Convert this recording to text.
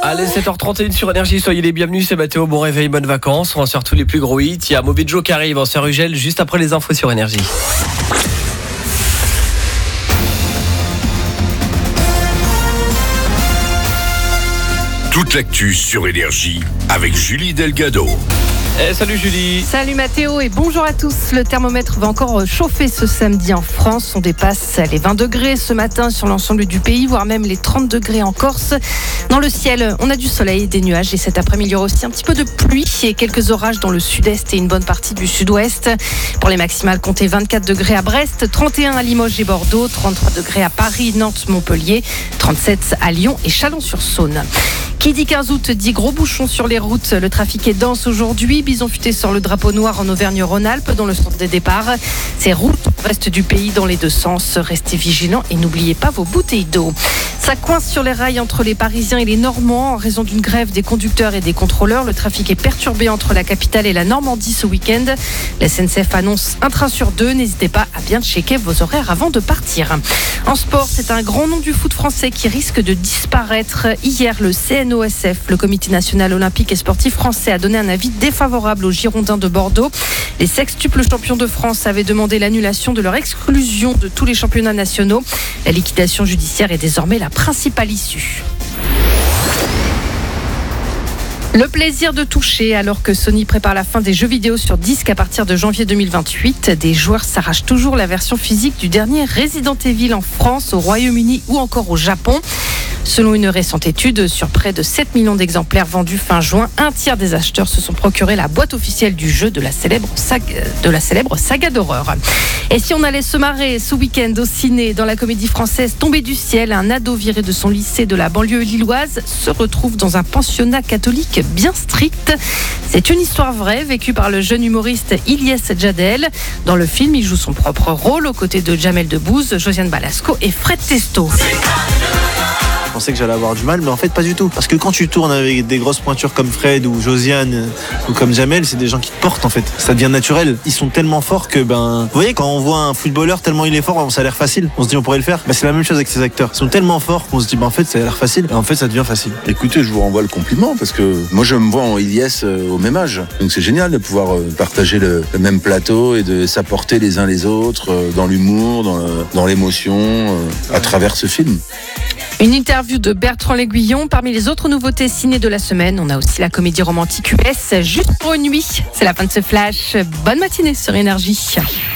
Allez, 7h31 sur Énergie, soyez les bienvenus, c'est Mathéo, bon réveil, bonnes vacances. On va sur tous les plus gros hits. Il y a Mauvais Joe qui arrive en Sœur Ugel juste après les infos sur Énergie. Toute l'actu sur Énergie avec Julie Delgado. Salut Julie. Salut Mathéo et bonjour à tous. Le thermomètre va encore chauffer ce samedi en France. On dépasse les 20 degrés ce matin sur l'ensemble du pays, voire même les 30 degrés en Corse. Dans le ciel, on a du soleil, des nuages et cet après-midi, il y aura aussi un petit peu de pluie et quelques orages dans le sud-est et une bonne partie du sud-ouest. Pour les maximales, comptez 24 degrés à Brest, 31 à Limoges et Bordeaux, 33 degrés à Paris, Nantes, Montpellier, 37 à Lyon et Chalon-sur-Saône. Qui dit 15 août dit gros bouchons sur les routes. Le trafic est dense aujourd'hui. Bison futé sort le drapeau noir en Auvergne-Rhône-Alpes dans le sens des départs. C'est route au reste du pays dans les deux sens. Restez vigilants et n'oubliez pas vos bouteilles d'eau. Ça coince sur les rails entre les Parisiens et les Normands en raison d'une grève des conducteurs et des contrôleurs. Le trafic est perturbé entre la capitale et la Normandie ce week-end. La SNCF annonce un train sur deux. N'hésitez pas à bien checker vos horaires avant de partir. En sport, c'est un grand nom du foot français qui risque de disparaître. Hier, le CNOSF, le Comité national olympique et sportif français, a donné un avis défavorable aux Girondins de Bordeaux. Les sextuples champions de France avaient demandé l'annulation de leur exclusion de tous les championnats nationaux. La liquidation judiciaire est désormais la principale issue. Le plaisir de toucher alors que Sony prépare la fin des jeux vidéo sur disque à partir de janvier 2028. Des joueurs s'arrachent toujours la version physique du dernier Resident Evil en France, au Royaume-Uni ou encore au Japon. Selon une récente étude, sur près de 7 millions d'exemplaires vendus fin juin, un tiers des acheteurs se sont procuré la boîte officielle du jeu de la célèbre saga d'horreur. Et si on allait se marrer ce week-end au ciné, dans la comédie française Tombé du ciel, un ado viré de son lycée de la banlieue lilloise se retrouve dans un pensionnat catholique bien strict. C'est une histoire vraie vécue par le jeune humoriste Ilyes Jadel. Dans le film, il joue son propre rôle aux côtés de Jamel Debbouze, Josiane Balasco et Fred Testo. Je pensais que j'allais avoir du mal, mais en fait pas du tout. Parce que quand tu tournes avec des grosses pointures comme Fred ou Josiane ou comme Jamel, c'est des gens qui te portent en fait. Ça devient naturel. Ils sont tellement forts que vous voyez, quand on voit un footballeur tellement il est fort, ça a l'air facile. On se dit on pourrait le faire. C'est la même chose avec ces acteurs. Ils sont tellement forts qu'on se dit en fait ça a l'air facile. Et en fait ça devient facile. Écoutez, je vous renvoie le compliment parce que moi je me vois en Ilyes au même âge. Donc c'est génial de pouvoir partager le même plateau et de s'apporter les uns les autres dans l'humour, dans l'émotion, à travers ce film. Une interview de Bertrand L'Aiguillon. Parmi les autres nouveautés ciné de la semaine, on a aussi la comédie romantique US Juste pour une nuit. C'est la fin de ce flash. Bonne matinée sur Énergie.